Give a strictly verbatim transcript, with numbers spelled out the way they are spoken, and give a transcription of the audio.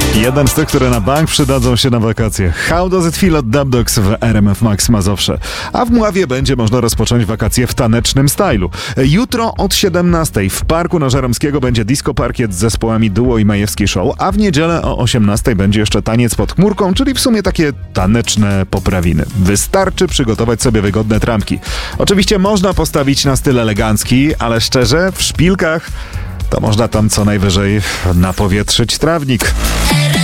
Jeden z tych, które na bank przydadzą się na wakacje. How Does It Feel od Dub Dogs w R M F Max Mazowsze. A w Mławie będzie można rozpocząć wakacje w tanecznym stylu. Jutro od siedemnastej w Parku na Żeromskiego będzie disco parkiet z zespołami Duo i Majewski Show, a w niedzielę o osiemnastej będzie jeszcze taniec pod chmurką, czyli w sumie takie taneczne poprawiny. Wystarczy przygotować sobie wygodne trampki. Oczywiście można postawić na styl elegancki, ale szczerze, w szpilkach to można tam co najwyżej napowietrzyć trawnik.